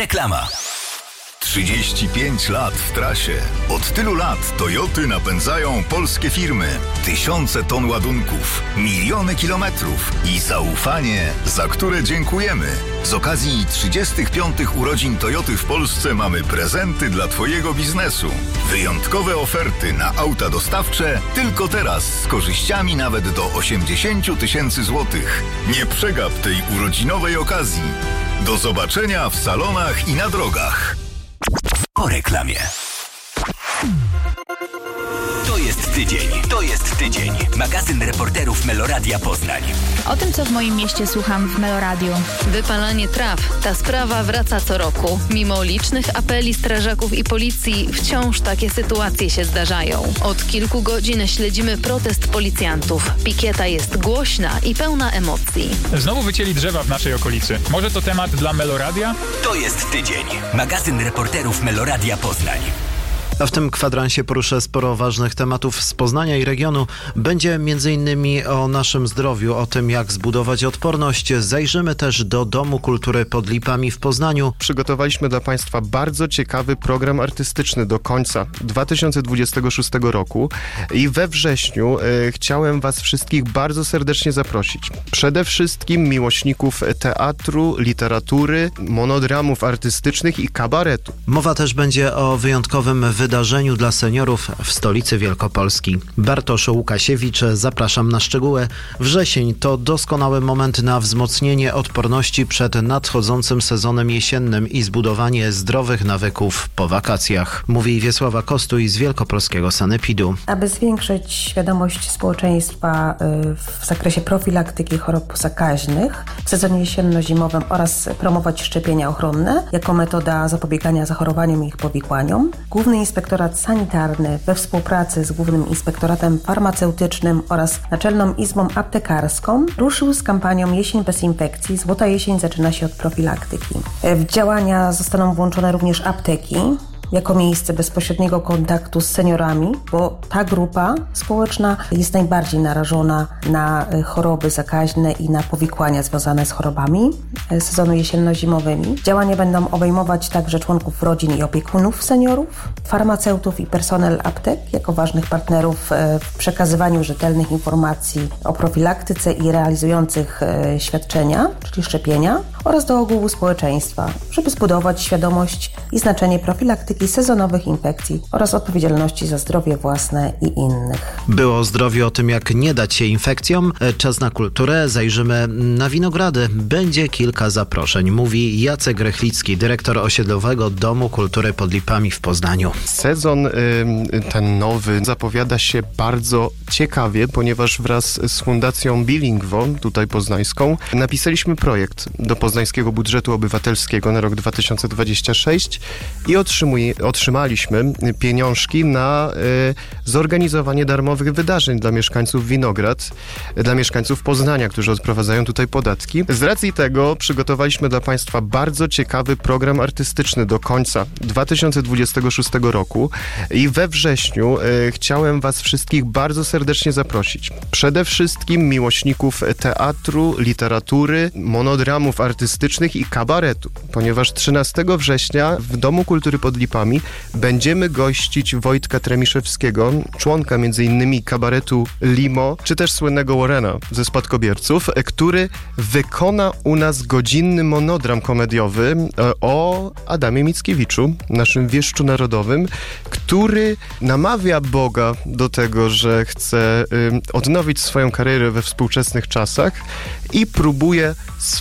Reklama. 35 lat w trasie. Od tylu lat Toyoty napędzają polskie firmy. Tysiące ton ładunków, miliony kilometrów i zaufanie, za które dziękujemy. Z okazji 35 urodzin Toyoty w Polsce mamy prezenty dla Twojego biznesu. Wyjątkowe oferty na auta dostawcze tylko teraz z korzyściami nawet do 80 000 złotych. Nie przegap tej urodzinowej okazji. Do zobaczenia w salonach i na drogach. Po reklamie. To jest tydzień. Magazyn reporterów Meloradia Poznań. O tym, co w moim mieście słucham w Meloradiu. Wypalanie traw. Ta sprawa wraca co roku. Mimo licznych apeli strażaków i policji, wciąż takie sytuacje się zdarzają. Od kilku godzin śledzimy protest policjantów. Pikieta jest głośna i pełna emocji. Znowu wycięli drzewa w naszej okolicy. Może to temat dla Meloradia? To jest tydzień. Magazyn reporterów Meloradia Poznań. A w tym kwadransie poruszę sporo ważnych tematów z Poznania i regionu. Będzie m.in. o naszym zdrowiu, o tym, jak zbudować odporność. Zajrzymy też do Domu Kultury pod Lipami w Poznaniu. Przygotowaliśmy dla Państwa bardzo ciekawy program artystyczny do końca 2026 roku i we wrześniu chciałem Was wszystkich bardzo serdecznie zaprosić. Przede wszystkim miłośników teatru, literatury, monodramów artystycznych i kabaretu. Mowa też będzie o wyjątkowym wydarzeniu dla seniorów w stolicy Wielkopolski. Bartosz Łukasiewicz, zapraszam na szczegóły. Wrzesień to doskonały moment na wzmocnienie odporności przed nadchodzącym sezonem jesiennym i zbudowanie zdrowych nawyków po wakacjach, mówi Wiesława Kostuj z Wielkopolskiego Sanepidu. Aby zwiększyć świadomość społeczeństwa w zakresie profilaktyki chorób zakaźnych w sezonie jesienno-zimowym oraz promować szczepienia ochronne jako metoda zapobiegania zachorowaniom i ich powikłaniom, Główny Inspektorat Sanitarny we współpracy z Głównym Inspektoratem Farmaceutycznym oraz Naczelną Izbą Aptekarską ruszył z kampanią Jesień bez infekcji. Złota jesień zaczyna się od profilaktyki. W działania zostaną włączone również apteki jako miejsce bezpośredniego kontaktu z seniorami, bo ta grupa społeczna jest najbardziej narażona na choroby zakaźne i na powikłania związane z chorobami sezonu jesienno-zimowymi. Działania będą obejmować także członków rodzin i opiekunów seniorów, farmaceutów i personel aptek jako ważnych partnerów w przekazywaniu rzetelnych informacji o profilaktyce i realizujących świadczenia, czyli szczepienia, oraz do ogółu społeczeństwa, żeby zbudować świadomość i znaczenie profilaktyki sezonowych infekcji oraz odpowiedzialności za zdrowie własne i innych. Było o zdrowiu, o tym, jak nie dać się infekcjom. Czas na kulturę. Zajrzymy na winogrady. Będzie kilka zaproszeń, mówi Jacek Rychlicki, dyrektor osiedlowego Domu Kultury pod Lipami w Poznaniu. Sezon ten nowy zapowiada się bardzo ciekawie, ponieważ wraz z Fundacją Bilingwo, tutaj poznańską, napisaliśmy projekt do Poznańskiego Budżetu Obywatelskiego na rok 2026 i otrzymaliśmy pieniążki na zorganizowanie darmowych wydarzeń dla mieszkańców Winograd, dla mieszkańców Poznania, którzy odprowadzają tutaj podatki. Z racji tego przygotowaliśmy dla Państwa bardzo ciekawy program artystyczny do końca 2026 roku i we wrześniu chciałem Was wszystkich bardzo serdecznie zaprosić. Przede wszystkim miłośników teatru, literatury, monodramów artystycznych i kabaretu, ponieważ 13 września w Domu Kultury pod Lipami będziemy gościć Wojtka Tremiszewskiego, członka m.in. kabaretu Limo, czy też słynnego Warrena ze Spadkobierców, który wykona u nas godzinny monodram komediowy o Adamie Mickiewiczu, naszym wieszczu narodowym, który namawia Boga do tego, że chce odnowić swoją karierę we współczesnych czasach i próbuje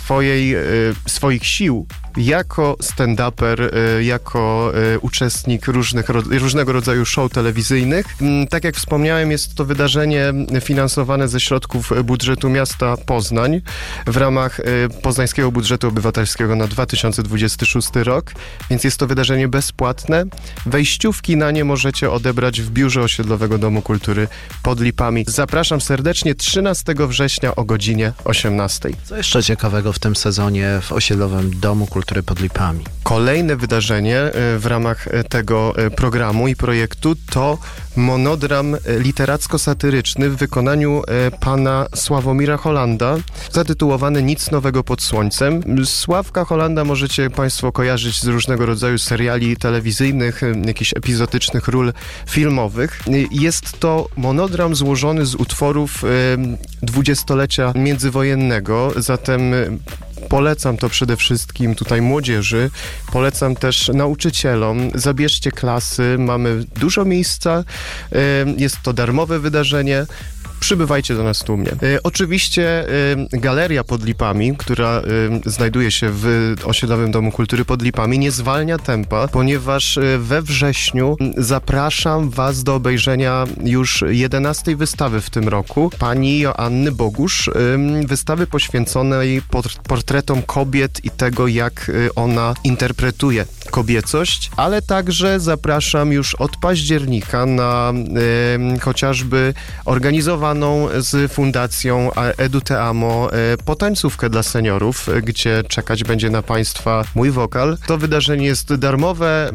swoich sił jako stand-uper, jako uczestnik różnego rodzaju show telewizyjnych. Tak jak wspomniałem, jest to wydarzenie finansowane ze środków budżetu miasta Poznań w ramach Poznańskiego Budżetu Obywatelskiego na 2026 rok, więc jest to wydarzenie bezpłatne. Wejściówki na nie możecie odebrać w biurze osiedlowego Domu Kultury pod Lipami. Zapraszam serdecznie 13 września o godzinie 18. 12. Co jeszcze ciekawego w tym sezonie w Osiedlowym Domu Kultury pod Lipami? Kolejne wydarzenie w ramach tego programu i projektu to monodram literacko-satyryczny w wykonaniu pana Sławomira Holanda, zatytułowany Nic nowego pod słońcem. Sławka Holanda możecie państwo kojarzyć z różnego rodzaju seriali telewizyjnych, jakichś epizodycznych ról filmowych. Jest to monodram złożony z utworów dwudziestolecia międzywojennego, zatem polecam to przede wszystkim tutaj młodzieży, polecam też nauczycielom. Zabierzcie klasy, mamy dużo miejsca, jest to darmowe wydarzenie. Przybywajcie do nas tłumnie. Oczywiście Galeria pod Lipami, która znajduje się w Osiedlowym Domu Kultury pod Lipami, nie zwalnia tempa, ponieważ we wrześniu zapraszam was do obejrzenia już 11. wystawy w tym roku, pani Joanny Bogusz, wystawy poświęconej portretom kobiet i tego, jak ona interpretuje kobiecość, ale także zapraszam już od października na chociażby organizowaną z Fundacją Edu Te Amo potańcówkę dla seniorów, gdzie czekać będzie na państwa mój wokal. To wydarzenie jest darmowe,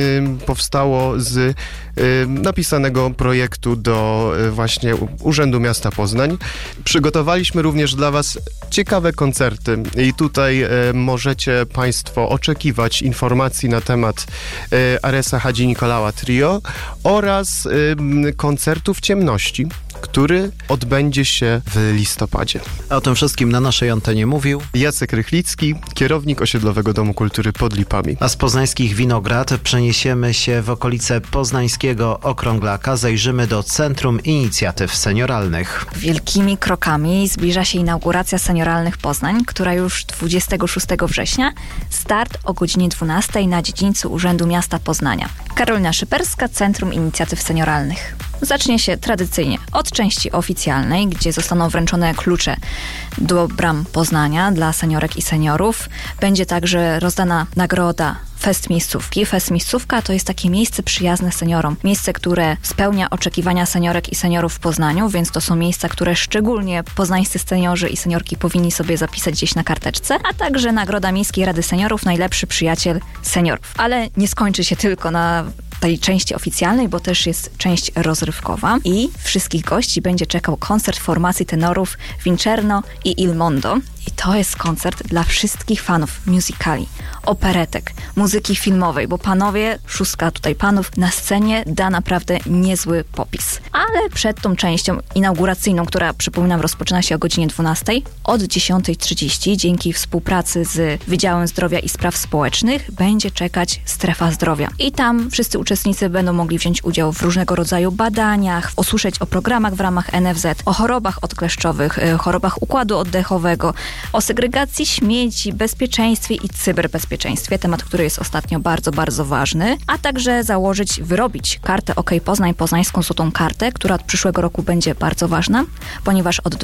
powstało z napisanego projektu do właśnie Urzędu Miasta Poznań. Przygotowaliśmy również dla was ciekawe koncerty i tutaj możecie państwo oczekiwać informacji na temat Aresa Hadzi Nikolała Trio oraz koncertu w ciemności, który odbędzie się w listopadzie. A o tym wszystkim na naszej antenie mówił Jacek Rychlicki, kierownik Osiedlowego Domu Kultury pod Lipami. A z poznańskich winograd przeniesiemy się w okolice poznańskiego Okrąglaka, zajrzymy do Centrum Inicjatyw Senioralnych. Wielkimi krokami zbliża się inauguracja Senioralnych Poznań, która już 26 września, start o godzinie 12 na dziedzińcu Urzędu Miasta Poznania. Karolina Szyperska, Centrum Inicjatyw Senioralnych. Zacznie się tradycyjnie od części oficjalnej, gdzie zostaną wręczone klucze do bram Poznania dla seniorek i seniorów. Będzie także rozdana nagroda Fest Miejscówki. Fest Miejscówka to jest takie miejsce przyjazne seniorom. Miejsce, które spełnia oczekiwania seniorek i seniorów w Poznaniu, więc to są miejsca, które szczególnie poznańscy seniorzy i seniorki powinni sobie zapisać gdzieś na karteczce, a także nagroda Miejskiej Rady Seniorów, najlepszy przyjaciel seniorów. Ale nie skończy się tylko na tej części oficjalnej, bo też jest część rozrywkowa i wszystkich gości będzie czekał koncert formacji tenorów Vincerno i Il Mondo. I to jest koncert dla wszystkich fanów musicali, operetek, muzyki filmowej, bo panowie, szóstka tutaj panów, na scenie da naprawdę niezły popis. Ale przed tą częścią inauguracyjną, która, przypominam, rozpoczyna się o godzinie 12, od 10:30 dzięki współpracy z Wydziałem Zdrowia i Spraw Społecznych będzie czekać Strefa Zdrowia. I tam wszyscy uczestnicy będą mogli wziąć udział w różnego rodzaju badaniach, usłyszeć o programach w ramach NFZ, o chorobach odkleszczowych, chorobach układu oddechowego, o segregacji śmieci, bezpieczeństwie i cyberbezpieczeństwie, temat, który jest ostatnio bardzo, bardzo ważny, a także wyrobić kartę OK Poznań, poznańską złotą kartę, która od przyszłego roku będzie bardzo ważna, ponieważ od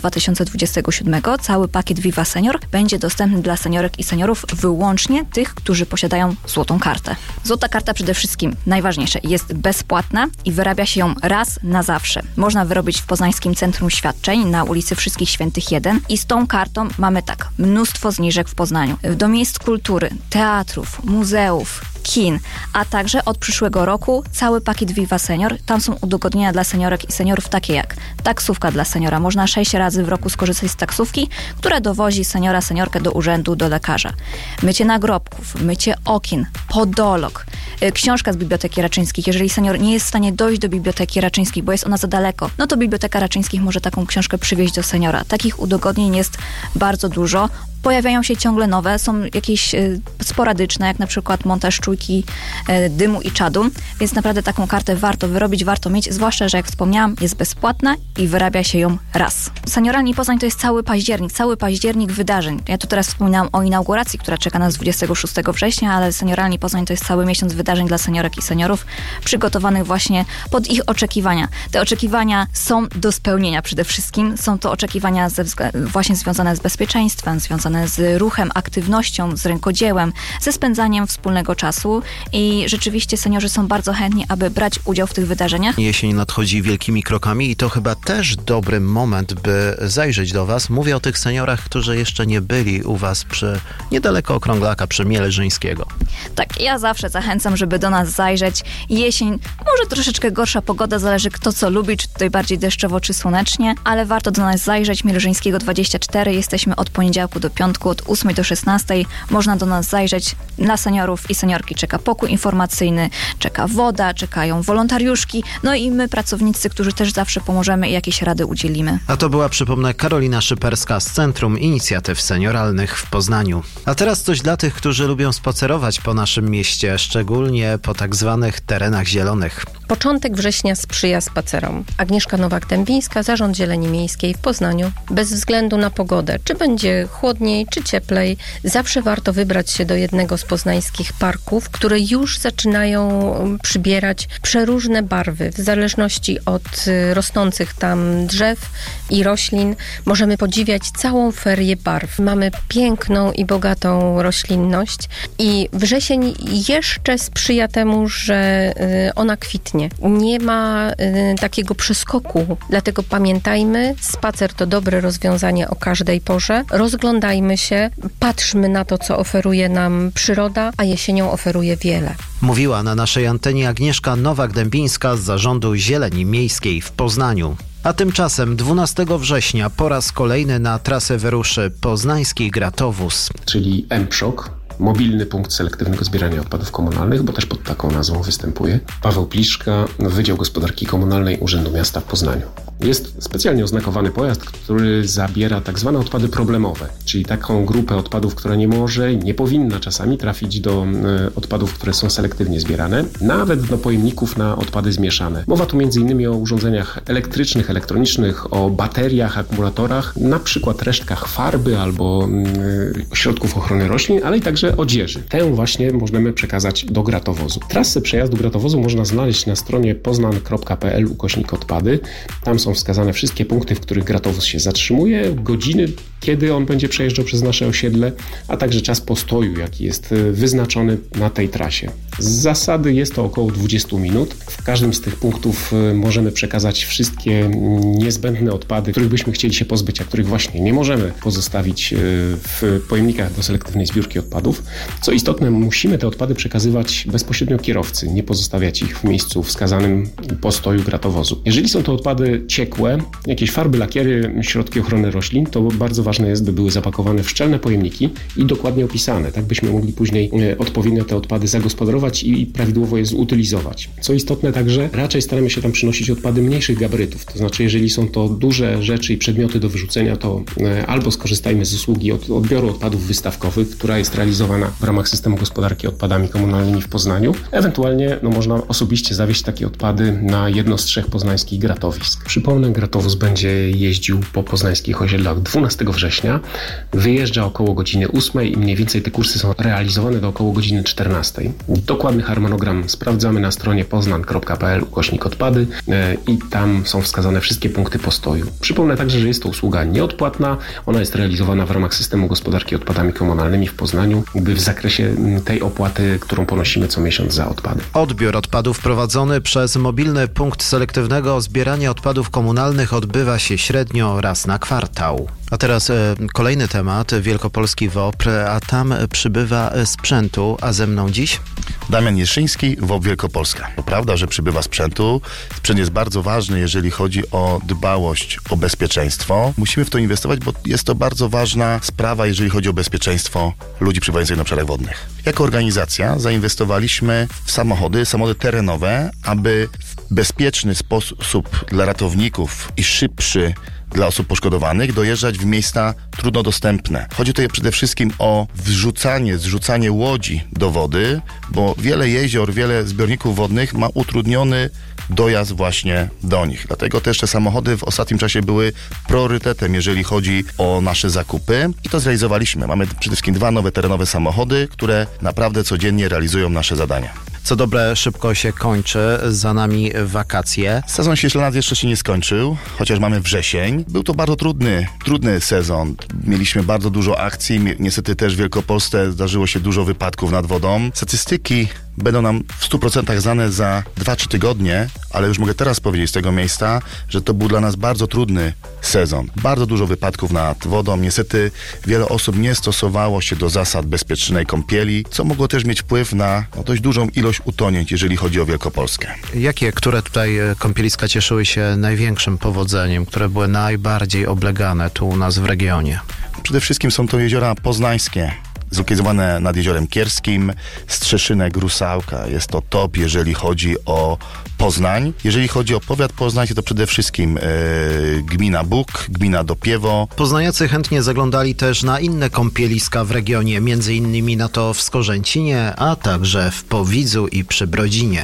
2027 cały pakiet Viva Senior będzie dostępny dla seniorek i seniorów wyłącznie tych, którzy posiadają złotą kartę. Złota karta przede wszystkim, najważniejsze, jest bezpłatna i wyrabia się ją raz na zawsze. Można wyrobić w Poznańskim Centrum Świadczeń na ulicy Wszystkich Świętych 1 i z tą kartą mamy mnóstwo zniżek w Poznaniu. Do miejsc kultury, teatrów, muzeów, kin, a także od przyszłego roku cały pakiet Viva Senior. Tam są udogodnienia dla seniorek i seniorów takie jak taksówka dla seniora. Można 6 razy w roku skorzystać z taksówki, która dowozi seniora, seniorkę do urzędu, do lekarza. Mycie nagrobków, mycie okien, podolog, książka z Biblioteki Raczyńskich. Jeżeli senior nie jest w stanie dojść do Biblioteki Raczyńskiej, bo jest ona za daleko, no to Biblioteka Raczyńskich może taką książkę przywieźć do seniora. Takich udogodnień jest bardzo dużo. Pojawiają się ciągle nowe, są jakieś sporadyczne, jak na przykład montaż czujki dymu i czadu, więc naprawdę taką kartę warto wyrobić, warto mieć, zwłaszcza, że jak wspomniałam, jest bezpłatna i wyrabia się ją raz. Senioralni Poznań to jest cały październik wydarzeń. Ja tu teraz wspominałam o inauguracji, która czeka nas 26 września, ale Senioralni Poznań to jest cały miesiąc wydarzeń dla seniorek i seniorów, przygotowanych właśnie pod ich oczekiwania. Te oczekiwania są do spełnienia przede wszystkim. Są to oczekiwania właśnie związane z bezpieczeństwem, związane połączone z ruchem, aktywnością, z rękodziełem, ze spędzaniem wspólnego czasu i rzeczywiście seniorzy są bardzo chętni, aby brać udział w tych wydarzeniach. Jesień nadchodzi wielkimi krokami i to chyba też dobry moment, by zajrzeć do Was. Mówię o tych seniorach, którzy jeszcze nie byli u Was niedaleko Okrąglaka, przy Mielżyńskiego. Tak, ja zawsze zachęcam, żeby do nas zajrzeć. Jesień, może troszeczkę gorsza pogoda, zależy kto co lubi, czy tutaj bardziej deszczowo, czy słonecznie, ale warto do nas zajrzeć. Mielżyńskiego 24, jesteśmy od poniedziałku do piątku, od 8 do 16. Można do nas zajrzeć. Dla seniorów i seniorki czeka pokój informacyjny, czeka woda, czekają wolontariuszki, no i my, pracownicy, którzy też zawsze pomożemy i jakieś rady udzielimy. A to była, przypomnę, Karolina Szyperska z Centrum Inicjatyw Senioralnych w Poznaniu. A teraz coś dla tych, którzy lubią spacerować po naszym mieście, szczególnie po tak zwanych terenach zielonych. Początek września sprzyja spacerom. Agnieszka Nowak-Dębińska, Zarząd Zieleni Miejskiej w Poznaniu. Bez względu na pogodę, czy będzie chłodniej, czy cieplej, zawsze warto wybrać się do jednego z poznańskich parków, które już zaczynają przybierać przeróżne barwy. W zależności od rosnących tam drzew i roślin możemy podziwiać całą ferię barw. Mamy piękną i bogatą roślinność i wrzesień jeszcze sprzyja temu, że ona kwitnie. Nie ma takiego przeskoku, dlatego pamiętajmy, spacer to dobre rozwiązanie o każdej porze. Rozglądajmy się, patrzmy na to, co oferuje nam przyroda, a jesienią oferuje wiele. Mówiła na naszej antenie Agnieszka Nowak-Dębińska z Zarządu Zieleni Miejskiej w Poznaniu. A tymczasem 12 września po raz kolejny na trasę wyruszy poznański gratowóz. Czyli MPSZOK. Mobilny punkt selektywnego zbierania odpadów komunalnych, bo też pod taką nazwą występuje. Paweł Pliszka, Wydział Gospodarki Komunalnej Urzędu Miasta w Poznaniu. Jest specjalnie oznakowany pojazd, który zabiera tak zwane odpady problemowe, czyli taką grupę odpadów, która nie może, nie powinna czasami trafić do odpadów, które są selektywnie zbierane, nawet do pojemników na odpady zmieszane. Mowa tu m.in. o urządzeniach elektrycznych, elektronicznych, o bateriach, akumulatorach, na przykład resztkach farby albo środków ochrony roślin, ale i także odzieży. Tę właśnie możemy przekazać do gratowozu. Trasę przejazdu gratowozu można znaleźć na stronie poznan.pl/odpady. Tam są wskazane wszystkie punkty, w których gratowóz się zatrzymuje, godziny, kiedy on będzie przejeżdżał przez nasze osiedle, a także czas postoju, jaki jest wyznaczony na tej trasie. Z zasady jest to około 20 minut. W każdym z tych punktów możemy przekazać wszystkie niezbędne odpady, których byśmy chcieli się pozbyć, a których właśnie nie możemy pozostawić w pojemnikach do selektywnej zbiórki odpadów. Co istotne, musimy te odpady przekazywać bezpośrednio kierowcy, nie pozostawiać ich w miejscu wskazanym postoju gratowozu. Jeżeli są to odpady ciekłe, jakieś farby, lakiery, środki ochrony roślin, to bardzo ważne jest, by były zapakowane w szczelne pojemniki i dokładnie opisane, tak byśmy mogli później odpowiednio te odpady zagospodarować i prawidłowo je zutylizować. Co istotne także, raczej staramy się tam przynosić odpady mniejszych gabarytów, to znaczy jeżeli są to duże rzeczy i przedmioty do wyrzucenia, to albo skorzystajmy z usługi odbioru odpadów wystawkowych, która jest realizowana w ramach systemu gospodarki odpadami komunalnymi w Poznaniu. Ewentualnie można osobiście zawieźć takie odpady na jedno z 3 poznańskich gratowisk. Przypomnę, gratowóz będzie jeździł po poznańskich osiedlach 12 września, wyjeżdża około godziny 8 i mniej więcej te kursy są realizowane do około godziny 14. Dokładny harmonogram sprawdzamy na stronie poznan.pl/odpady i tam są wskazane wszystkie punkty postoju. Przypomnę także, że jest to usługa nieodpłatna, ona jest realizowana w ramach systemu gospodarki odpadami komunalnymi w Poznaniu, w zakresie tej opłaty, którą ponosimy co miesiąc za odpady. Odbiór odpadów prowadzony przez mobilny punkt selektywnego zbierania odpadów komunalnych odbywa się średnio raz na kwartał. A teraz kolejny temat, Wielkopolski WOPR, a tam przybywa sprzętu, a ze mną dziś? Damian Jeszyński, WOPR Wielkopolska. To prawda, że przybywa sprzętu. Sprzęt jest bardzo ważny, jeżeli chodzi o dbałość o bezpieczeństwo. Musimy w to inwestować, bo jest to bardzo ważna sprawa, jeżeli chodzi o bezpieczeństwo ludzi przebywających na obszarach wodnych. Jako organizacja zainwestowaliśmy w samochody terenowe, aby w bezpieczny sposób dla ratowników i szybszy dla osób poszkodowanych dojeżdżać w miejsca trudno dostępne. Chodzi tutaj przede wszystkim o zrzucanie łodzi do wody, bo wiele jezior, wiele zbiorników wodnych ma utrudniony dojazd właśnie do nich. Dlatego też te samochody w ostatnim czasie były priorytetem, jeżeli chodzi o nasze zakupy i to zrealizowaliśmy. Mamy przede wszystkim 2 nowe terenowe samochody, które naprawdę codziennie realizują nasze zadania. Co dobre, szybko się kończy, za nami wakacje. Sezon cieślaniec jeszcze się nie skończył, chociaż mamy wrzesień. Był to bardzo trudny sezon. Mieliśmy bardzo dużo akcji, niestety też w Wielkopolsce zdarzyło się dużo wypadków nad wodą. Statystyki będą nam w 100% znane za 2-3 tygodnie, ale już mogę teraz powiedzieć z tego miejsca, że to był dla nas bardzo trudny sezon. Bardzo dużo wypadków nad wodą. Niestety wiele osób nie stosowało się do zasad bezpiecznej kąpieli, co mogło też mieć wpływ na dość dużą ilość utonięć, jeżeli chodzi o Wielkopolskę. Które tutaj kąpieliska cieszyły się największym powodzeniem, które były najbardziej oblegane tu u nas w regionie? Przede wszystkim są to jeziora poznańskie, zlokalizowane nad Jeziorem Kierskim, Strzeszynek, Rusałka. Jest to top, jeżeli chodzi o Poznań. Jeżeli chodzi o powiat poznański, to przede wszystkim gmina Bóg, gmina Dopiewo. Poznaniacy chętnie zaglądali też na inne kąpieliska w regionie, między innymi na to w Skorzęcinie, a także w Powidzu i przy Brodzinie.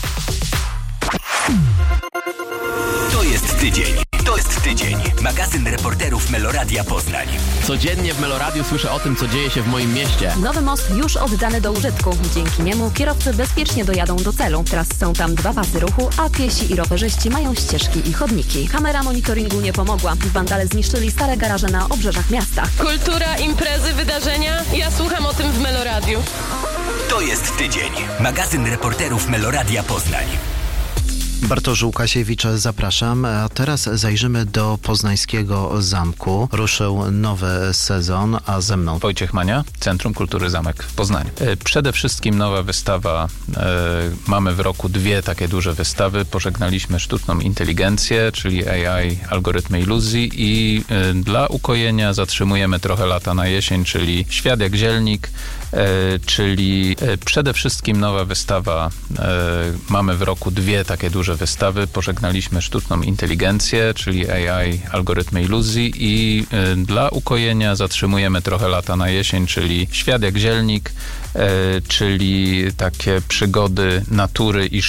To jest tydzień. Magazyn reporterów Meloradia Poznań. Codziennie w Meloradiu słyszę o tym, co dzieje się w moim mieście. Nowy most już oddany do użytku. Dzięki niemu kierowcy bezpiecznie dojadą do celu. Teraz są tam 2 pasy ruchu, a piesi i rowerzyści mają ścieżki i chodniki. Kamera monitoringu nie pomogła. Wandale zniszczyli stare garaże na obrzeżach miasta. Kultura, imprezy, wydarzenia. Ja słucham o tym w Meloradiu. To jest tydzień. Magazyn reporterów Meloradia Poznań. Bartosz Łukasiewicz, zapraszam. A teraz zajrzymy do poznańskiego zamku. Ruszył nowy sezon, a ze mną Wojciech Mania, Centrum Kultury Zamek w Poznaniu. Przede wszystkim nowa wystawa. Mamy w roku 2 takie duże wystawy. Pożegnaliśmy sztuczną inteligencję, czyli AI, algorytmy iluzji i dla ukojenia zatrzymujemy trochę lata na jesień, czyli Świat jak zielnik, czyli przede wszystkim nowa wystawa. Mamy w roku 2 takie duże wystawy. Pożegnaliśmy sztuczną inteligencję, czyli AI, algorytmy iluzji i dla ukojenia zatrzymujemy trochę lata na jesień, czyli Świat jak zielnik, czyli takie przygody natury i